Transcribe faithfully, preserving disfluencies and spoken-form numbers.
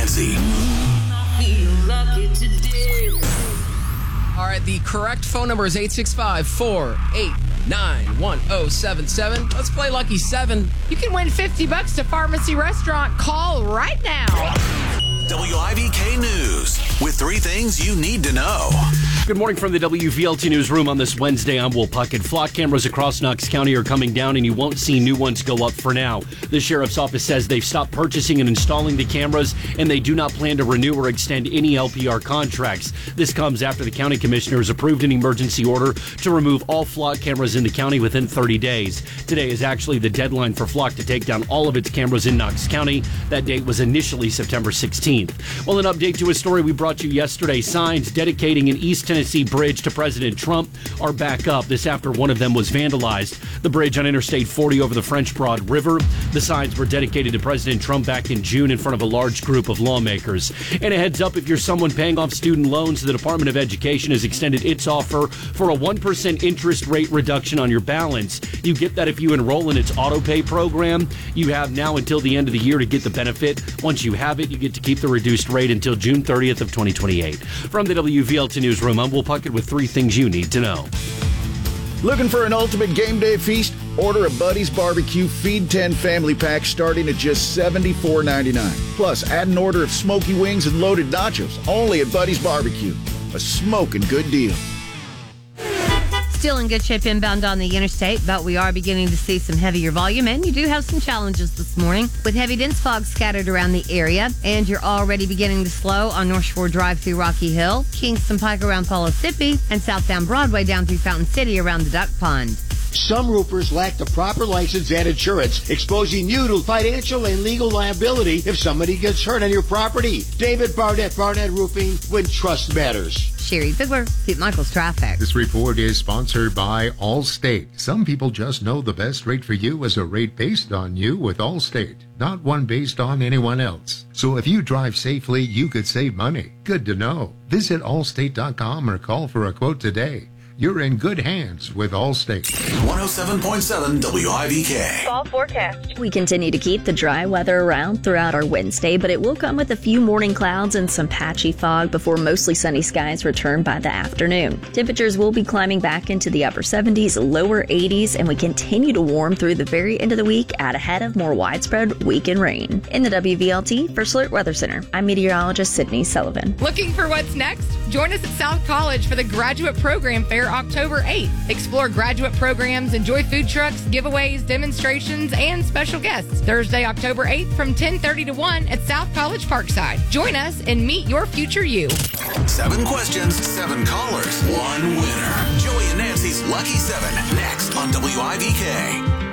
Nancy. All right, the correct phone number is eight six five, four eight nine, one oh seven seven. Let's play Lucky seven. You can win fifty bucks to Pharmacy Restaurant. Call right now. W I V K News with three things you need to know. Good morning from the W V L T Newsroom on this Wednesday. I'm Will Puckett. Flock cameras across Knox County are coming down, and you won't see new ones go up for now. The Sheriff's Office says they've stopped purchasing and installing the cameras, and they do not plan to renew or extend any L P R contracts. This comes after the county commissioners approved an emergency order to remove all Flock cameras in the county within thirty days. Today is actually the deadline for Flock to take down all of its cameras in Knox County. That date was initially September sixteenth. Well, an update to a story we brought you yesterday. Signs dedicating an East Tennessee bridge to President Trump are back up. This after one of them was vandalized. The bridge on Interstate forty over the French Broad River. The signs were dedicated to President Trump back in June in front of a large group of lawmakers. And a heads up, if you're someone paying off student loans, the Department of Education has extended its offer for a one percent interest rate reduction on your balance. You get that if you enroll in its auto pay program. You have now until the end of the year to get the benefit. Once you have it, you get to keep the reduced rate until June thirtieth of twenty twenty-eight. From the W V L T Newsroom, I'm Will Puckett with three things you need to know. Looking for an ultimate game day feast? Order a Buddy's Barbecue Feed ten family pack starting at just seventy-four ninety-nine. Plus, add an order of smoky wings and loaded nachos, only at Buddy's Barbecue. A smoking good deal. Still in good shape inbound on the interstate, but we are beginning to see some heavier volume, and you do have some challenges this morning with heavy dense fog scattered around the area, and you're already beginning to slow on North Shore Drive through Rocky Hill, Kingston Pike around Pellissippi, and southbound Broadway down through Fountain City around the Duck Pond. Some roofers lack the proper license and insurance, exposing you to financial and legal liability if somebody gets hurt on your property. David Barnett, Barnett Roofing, when trust matters. Sherry Figler, Pete Michaels Traffic. This report is sponsored by Allstate. Some people just know the best rate for you is a rate based on you with Allstate, not one based on anyone else. So if you drive safely, you could save money. Good to know. Visit allstate dot com or call for a quote today. You're in good hands with Allstate. one oh seven point seven W I V K. Fall forecast. We continue to keep the dry weather around throughout our Wednesday, but it will come with a few morning clouds and some patchy fog before mostly sunny skies return by the afternoon. Temperatures will be climbing back into the upper seventies, lower eighties, and we continue to warm through the very end of the week out ahead of more widespread weekend rain. In the W V L T for Slurt Weather Center, I'm meteorologist Sydney Sullivan. Looking for what's next? Join us at South College for the Graduate Program Fair October eighth. Explore graduate programs, enjoy food trucks, giveaways, demonstrations, and special guests. Thursday, October eighth from ten thirty to one at South College Parkside. Join us and meet your future you. Seven questions, seven callers, one winner. Joey and Nancy's Lucky Seven, next on W I V K.